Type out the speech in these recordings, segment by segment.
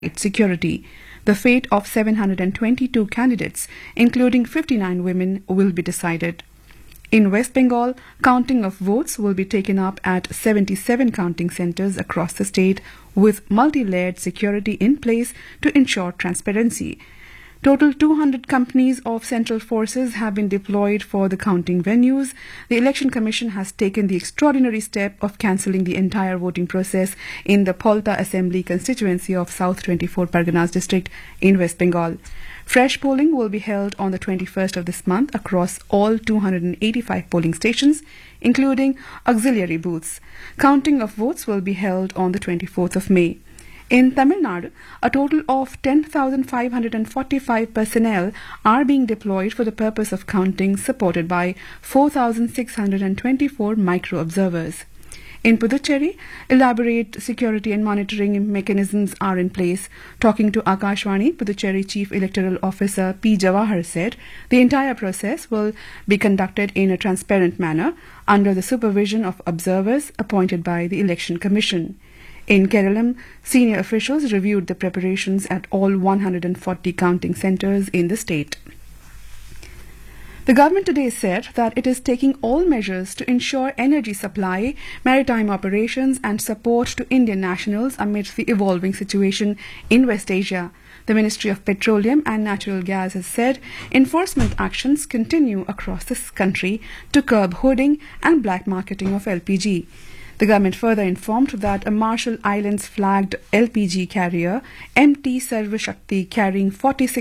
security. The fate of 722 candidates, including 59 women, will be decided. In West Bengal, counting of votes will be taken up at 77 counting centres across the state with multi-layered security in place to ensure transparency. Total 200 companies of central forces have been deployed for the counting venues. The Election Commission has taken the extraordinary step of cancelling the entire voting process in the Polta Assembly constituency of South 24 Parganas district in West Bengal. Fresh polling will be held on the 21st of this month across all 285 polling stations, including auxiliary booths. Counting of votes will be held on the 24th of May. In Tamil Nadu, a total of 10,545 personnel are being deployed for the purpose of counting, supported by 4,624 micro-observers. In Puducherry, elaborate security and monitoring mechanisms are in place. Talking to Akashvani, Puducherry Chief Electoral Officer P. Jawahar said the entire process will be conducted in a transparent manner under the supervision of observers appointed by the Election Commission. In Kerala, senior officials reviewed the preparations at all 140 counting centres in the state. The government today said that it is taking all measures to ensure energy supply, maritime operations and support to Indian nationals amidst the evolving situation in West Asia. The Ministry of Petroleum and Natural Gas has said enforcement actions continue across this country to curb hoarding and black marketing of LPG. The government further informed that a Marshall Islands flagged LPG carrier, MT Sarva Shakti, carrying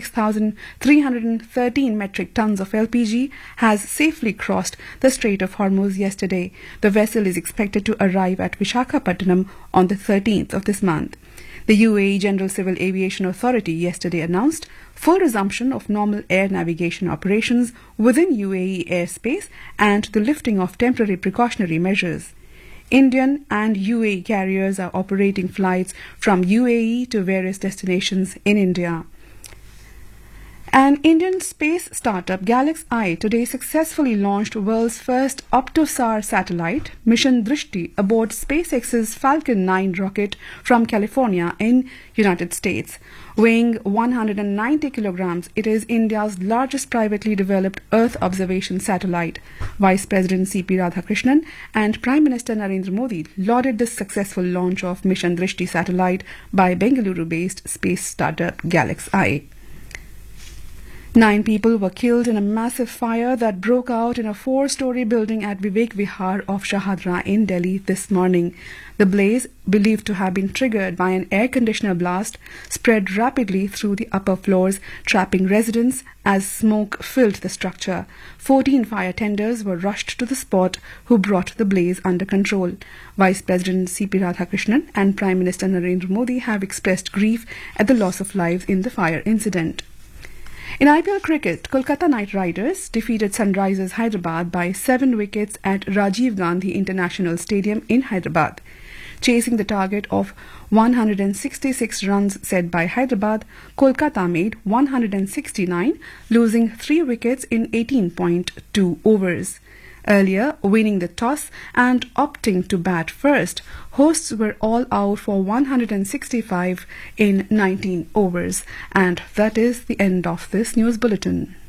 46,313 metric tons of LPG, has safely crossed the Strait of Hormuz yesterday. The vessel is expected to arrive at Visakhapatnam on the 13th of this month. The UAE General Civil Aviation Authority yesterday announced full resumption of normal air navigation operations within UAE airspace and the lifting of temporary precautionary measures. Indian and UAE carriers are operating flights from UAE to various destinations in India. An Indian space startup, Galaxy today successfully launched world's first Optosar satellite, Mission Drishti, aboard SpaceX's Falcon 9 rocket from California in United States. Weighing 190 kilograms, it is India's largest privately developed Earth observation satellite. Vice President C.P. Radhakrishnan and Prime Minister Narendra Modi lauded the successful launch of Mission Drishti satellite by Bengaluru-based space startup Galaxy. 9 people were killed in a massive fire that broke out in a 4-story building at Vivek Vihar of Shahadra in Delhi this morning. The blaze, believed to have been triggered by an air conditioner blast, spread rapidly through the upper floors, trapping residents as smoke filled the structure. 14 fire tenders were rushed to the spot, who brought the blaze under control. Vice President C.P. Radhakrishnan and Prime Minister Narendra Modi have expressed grief at the loss of lives in the fire incident. In IPL cricket, Kolkata Knight Riders defeated Sunrisers Hyderabad by 7 wickets at Rajiv Gandhi International Stadium in Hyderabad. Chasing the target of 166 runs set by Hyderabad, Kolkata made 169, losing 3 wickets in 18.2 overs. Earlier, winning the toss and opting to bat first, hosts were all out for 165 in 19 overs. And that is the end of this news bulletin.